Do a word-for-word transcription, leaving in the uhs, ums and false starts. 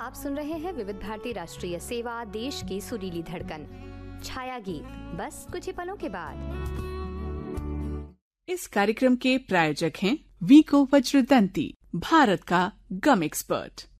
आप सुन रहे हैं विविध भारती राष्ट्रीय सेवा, देश की सुरीली धड़कन। छाया गीत, बस कुछ ही पलों के बाद। इस कार्यक्रम के प्रायोजक हैं वीको वज्रदंती, भारत का गम एक्सपर्ट।